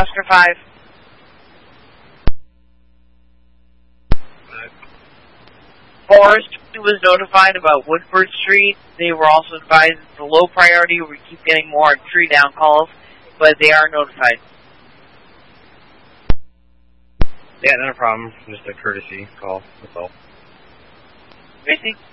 Oscar 5. Forest was notified about Woodford Street. They were also advised it's a low priority. We keep getting more tree down calls, but they are notified. Yeah, not a problem. Just a courtesy call, that's all. Tracy.